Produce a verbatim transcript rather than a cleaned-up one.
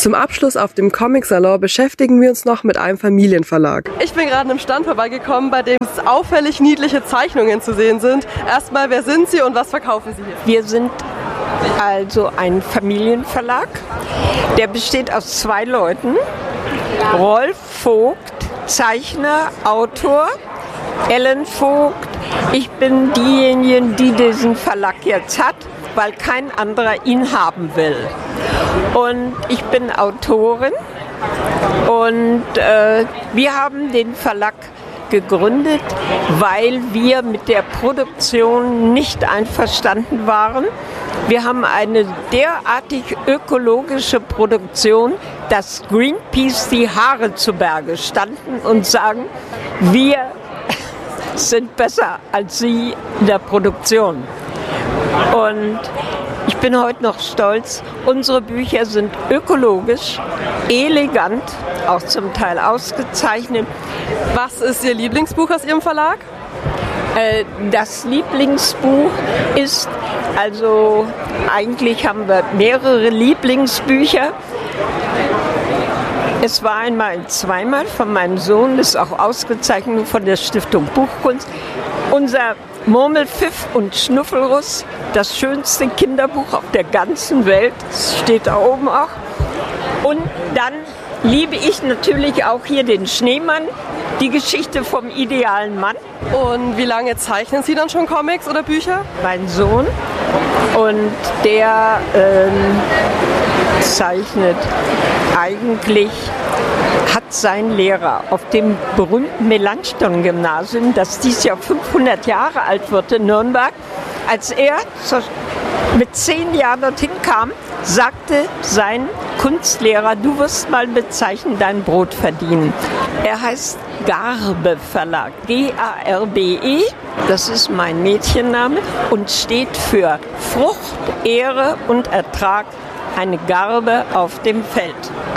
Zum Abschluss auf dem Comic-Salon beschäftigen wir uns noch mit einem Familienverlag. Ich bin gerade einem Stand vorbeigekommen, bei dem auffällig niedliche Zeichnungen zu sehen sind. Erstmal, wer sind Sie und was verkaufen Sie hier? Wir sind also ein Familienverlag, der besteht aus zwei Leuten. Rolf Vogt, Zeichner, Autor, Ellen Vogt. Ich bin diejenige, die diesen Verlag jetzt hat, weil kein anderer ihn haben will. Und ich bin Autorin und äh, wir haben den Verlag gegründet, weil wir mit der Produktion nicht einverstanden waren. Wir haben eine derartig ökologische Produktion, dass Greenpeace die Haare zu Berge standen und sagen, wir sind besser als sie in der Produktion. Und ich bin heute noch stolz, unsere Bücher sind ökologisch, elegant, auch zum Teil ausgezeichnet. Was ist Ihr Lieblingsbuch aus Ihrem Verlag? Äh, das Lieblingsbuch ist, also eigentlich haben wir mehrere Lieblingsbücher. Es war einmal zweimal von meinem Sohn, das ist auch ausgezeichnet von der Stiftung Buchkunst. Unser Murmelpfiff und Schnuffelruss, das schönste Kinderbuch auf der ganzen Welt, das steht da oben auch. Und dann liebe ich natürlich auch hier den Schneemann, die Geschichte vom idealen Mann. Und wie lange zeichnen Sie dann schon Comics oder Bücher? Mein Sohn, und der ähm, zeichnet eigentlich, hat sein Lehrer auf dem berühmten Melanchthon-Gymnasium, das dieses Jahr fünfhundert Jahre alt wird in Nürnberg, als er mit zehn Jahren dorthin kam, sagte sein Kunstlehrer, du wirst mal bezeichnen, dein Brot verdienen. Er heißt Garbe Verlag, G A R B E, das ist mein Mädchenname und steht für Frucht, Ehre und Ertrag, eine Garbe auf dem Feld.